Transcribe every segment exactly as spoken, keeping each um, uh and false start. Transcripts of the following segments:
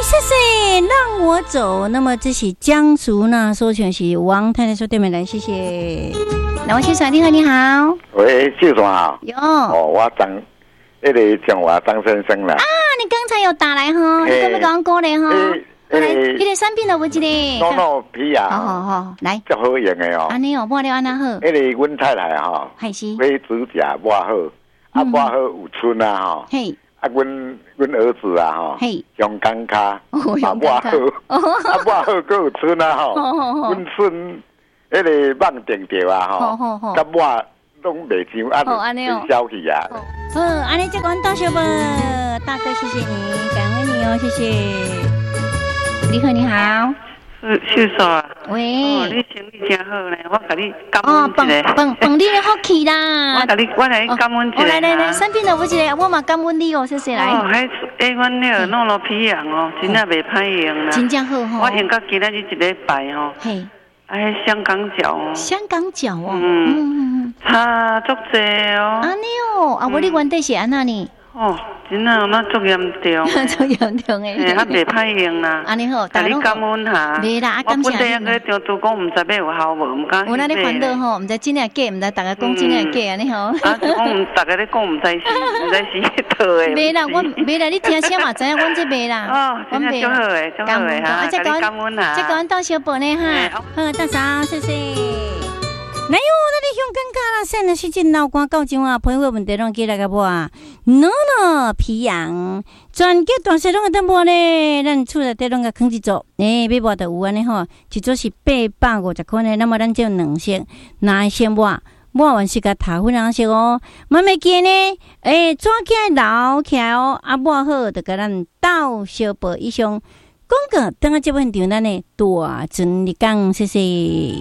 谢谢让我走。那么这是江淑娜所唱是王太太说对面来，谢谢。那我先生你好，你好。 喂，秀总好。 有。 哦，我张，那个讲话张先生啦。 啊，你刚才有打来哈，你敢不讲过来哈？来，一个产品都不记得。 诺诺皮啊。 好好好，来。 足好用的哦。 安尼哦，抹了安那好。 那个阮太太哈， 还是。 买指甲抹好，啊抹好有春啊哈。嘿。啊，阮阮儿子啊哈，用钢卡，嘛抹好，啊抹好佫有春啊吼，阮孙迄个网定着啊吼，甲抹拢袂上，啊就消去啊。 好，安尼这个阮到小宝大哥，谢谢你，感恩你哦，谢谢。你好，你好。 秀嫂啊， 喂， 哦，你生意真好呢，我甲你感恩一下。 哦，饭饭你的好气啦！ 我甲你，我来感恩一下。 来来来，产品都不一个，我嘛感恩你哦，谢谢来。 哦，迄诶，阮那个诺诺皮羊哦，真正袂歹用啦。 真正好吼。 我用到今仔日一礼拜吼。嘿。啊，迄香港脚哦。 香港脚哦。 嗯嗯嗯。差足济哦。 安尼哦，啊，我你原底是安那呢？ 哦，真啊，那足严重， 足严重诶， 嘿，较袂歹用啦。 安尼好， 甲你感恩下。 袂啦， 我本地啊个中拄讲，毋知要有效无，毋敢。 有咱咧烦恼吼，毋知真诶假，毋知大家讲真诶假安尼吼。 啊，就讲大家咧讲，毋知是毋知是迄套诶。 袂啦，我袂啦，你听声嘛知影，阮这袂啦。 哦，真诶足好诶，足好诶哈，甲你感恩下。 这个阮到小宝呢哈，好，大嫂，谢谢。哪有那里香港卡啦？现在是真老官到种啊，朋友问题拢寄来个无啊？喏喏，皮羊全家大细拢会当无咧，咱厝内底拢个放一组，诶，要无就有安尼吼，一组是八百五十块呢。那么咱只有两色，哪先抹抹完是甲头粉红色哦，慢慢记呢，诶，抓起来捞起来哦，啊抹好就甲咱倒小宝以上。讲个，等下这份场咱呢大阵你讲，谢谢。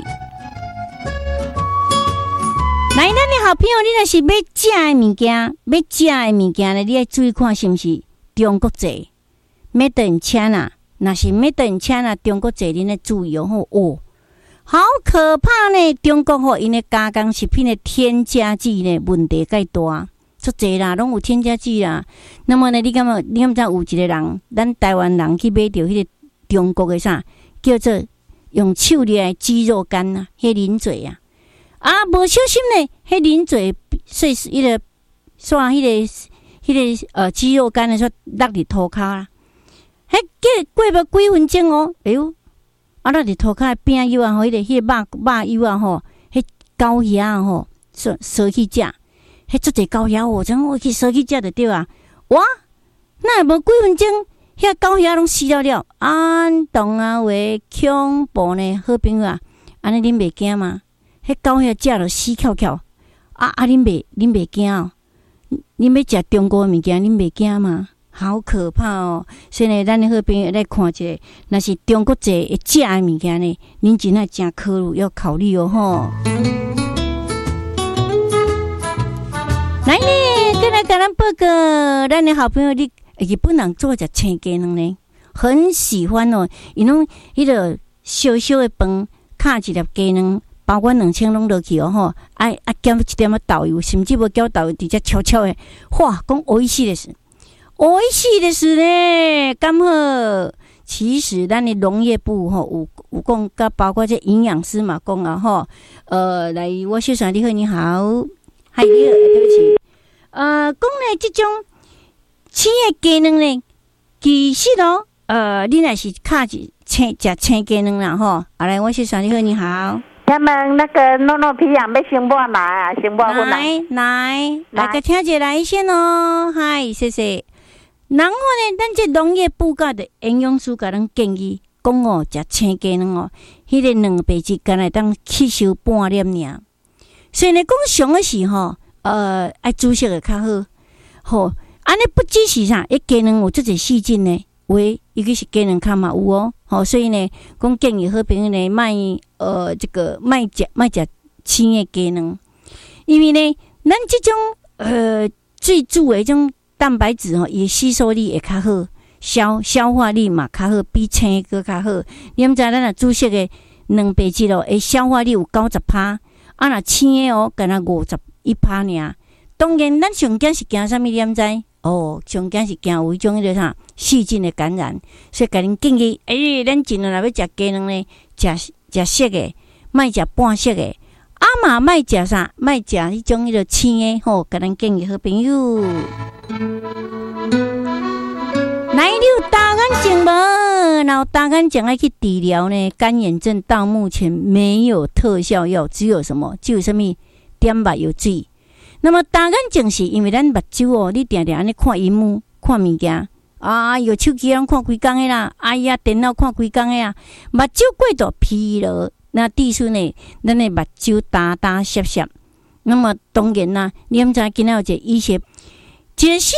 来，咱的好朋友，你若是要食的物件，要食的物件呢，你要注意看是毋是中国制 ，made in China， 若是 made in China， 中国制，恁要注意哦。哦，好可怕呢！中国吼，因的加工食品的添加剂呢，问题介大，足济啦，拢有添加剂啦。那么呢，你感觉你敢知有一个人，咱台湾人去买着迄个中国的啥，叫做用手捏的鸡肉干啊，迄零嘴啊。啊，无小心呢，迄零嘴碎迄个刷迄个迄个呃鸡肉干的说落伫涂骹啦，迄过过无几分钟哦，哎呦，啊落伫涂骹边油啊吼，迄个迄个肉肉油啊吼，迄狗血啊吼，烧烧去食，迄足济狗血哦，怎我去烧去食就对啊，哇，那无几分钟，遐狗血拢死了了，安东啊话恐怖呢，好朋友啊，安尼恁袂惊吗？迄狗血食了死翘翘，啊啊！恁袂恁袂惊哦？恁要食中国的物件，恁袂惊吗？好可怕哦！所以呢，咱的好朋友来看一下，若是中国制会食的物件呢，恁真爱真考虑要考虑哦吼。来呢，再来甲咱报告，咱的好朋友你日本人做只青鸡卵呢，很喜欢哦，伊拢迄个小小的饭，卡一粒鸡卵。包括两千拢落去哦吼，啊啊减一点仔豆油，甚至无搅豆油，直接悄悄的，哇，讲美味しいです，美味しいです呢，刚好。其实咱的农业部吼有有讲，甲包括这营养师嘛讲啊吼，呃，来，我小嫂你好，你好，还有对不起，呃，讲呢这种青的鸡卵呢，其实哦，呃，你若是卡一青食青鸡卵啦吼，啊来，我小嫂你好，你好。 他们那个诺诺皮养要先抹来啊，先抹粉来来来个听者来先哦，嗨，谢谢。然后呢，咱这农业部甲的营养师甲咱建议讲哦，食青鸡卵哦，迄、那个两白质干来当吸收半粒尔。所以呢，讲上的是吼，呃，爱煮熟的较好。吼，安尼不只是啥，一鸡卵有这些细菌呢。喂，一个是鸡卵卡嘛有哦，好，所以呢，讲建议好朋友呢，卖呃这个卖食卖食青的鸡卵，因为呢，咱这种呃最煮的种蛋白质吼，伊吸收力会较好，消消化力嘛较好，比青个较好。你毋知咱若煮熟的两白质哦，会消化力有九十趴，啊若青的哦，敢若五十一趴尔。 当然，咱上惊是惊啥物？你毋知？哦，上惊是惊有迄种迄个啥细菌的感染，所以甲恁建议，诶、欸，咱尽量若要食鸡卵呢，食食熟的，莫食半熟的，啊嘛莫食啥，莫食迄种迄个青的，吼，甲咱建议好朋友。来，你有大眼睛无？然后大眼睛爱去治疗呢？干眼症到目前没有特效药，只有什么？只有什么？点目有水。那么大眼睛是因为咱目睭哦，你定定安尼看荧幕、看物件，啊，有手机人看规工的啦，哎呀，电脑看规工的啊，目睭过度疲劳，那致使呢，咱的目睭打打涩涩。那么当然啦，你毋知今仔有一个医学，一个